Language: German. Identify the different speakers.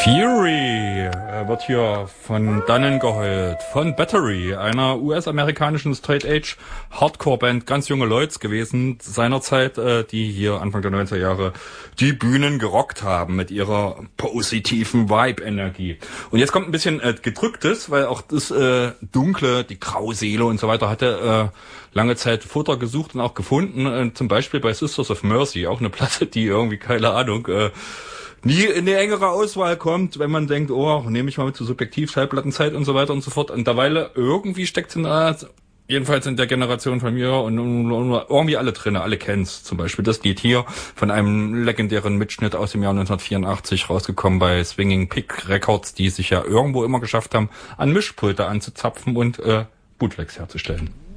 Speaker 1: Fury wird hier von dannen geheult, von Battery, einer US-amerikanischen Straight-Edge-Hardcore-Band, ganz junge Leute gewesen seinerzeit, die hier Anfang der 90er Jahre die Bühnen gerockt haben mit ihrer positiven Vibe-Energie. Und jetzt kommt ein bisschen Gedrücktes, weil auch das Dunkle, die Grauseele und so weiter hatte lange Zeit Futter gesucht und auch gefunden, zum Beispiel bei Sisters of Mercy, auch eine Platte, die irgendwie, keine Ahnung, nie in die engere Auswahl kommt, wenn man denkt, oh, nehme ich mal mit zu Subjektiv, Schallplattenzeit und so weiter und so fort. Und derweil irgendwie steckt in jedenfalls in der Generation von mir und irgendwie alle drin, alle kennen's. Zum Beispiel das Lied hier von einem legendären Mitschnitt aus dem Jahr 1984 rausgekommen bei Swinging Pig Records, die sich ja irgendwo immer geschafft haben, an Mischpulte anzuzapfen und Bootlegs herzustellen.